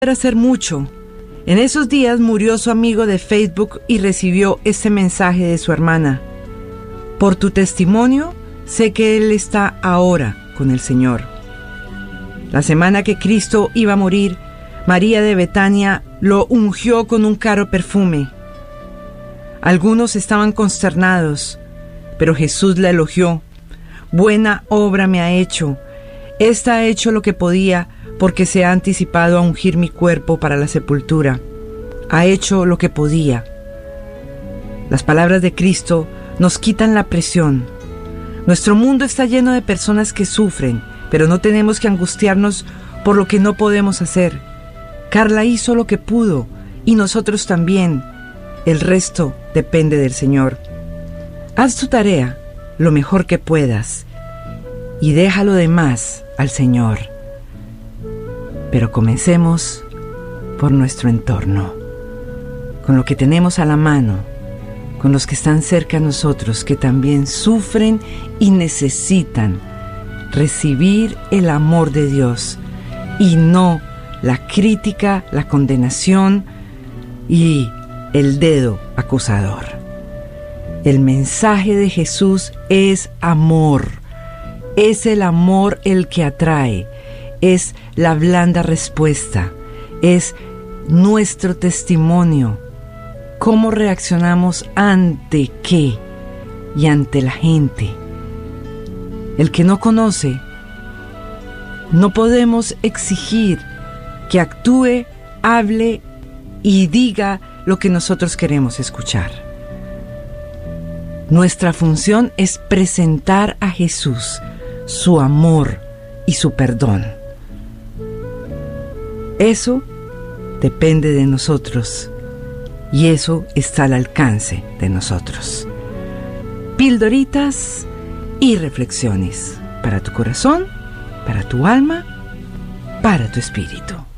hacer mucho. En esos días murió su amigo de Facebook y recibió este mensaje de su hermana: por tu testimonio, sé que él está ahora con el Señor. La semana que Cristo iba a morir, María de Betania lo ungió con un caro perfume. Algunos estaban consternados, pero Jesús la elogió. Buena obra me ha hecho. Esta ha hecho lo que podía, porque se ha anticipado a ungir mi cuerpo para la sepultura. Ha hecho lo que podía. Las palabras de Cristo nos quitan la presión. Nuestro mundo está lleno de personas que sufren, pero no tenemos que angustiarnos por lo que no podemos hacer. Carla hizo lo que pudo, y nosotros también. El resto depende del Señor. Haz tu tarea lo mejor que puedas y deja lo demás al Señor. Pero comencemos por nuestro entorno, con lo que tenemos a la mano, con los que están cerca a nosotros, que también sufren y necesitan recibir el amor de Dios y no la crítica, la condenación y el dedo acusador. El mensaje de Jesús es amor. Es el amor el que atrae. Es la blanda respuesta. Es nuestro testimonio. ¿Cómo reaccionamos ante qué? Y ante la gente. El que no conoce, no podemos exigir que actúe, hable y diga lo que nosotros queremos escuchar. Nuestra función es presentar a Jesús, su amor y su perdón. Eso depende de nosotros y eso está al alcance de nosotros. Pildoritas y reflexiones para tu corazón, para tu alma, para tu espíritu.